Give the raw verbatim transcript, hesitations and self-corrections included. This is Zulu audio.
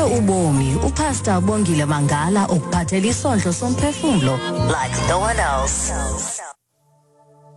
ubomi uPastor Bongile Mangala ukuphathela isondlo somphefumulo like no one else.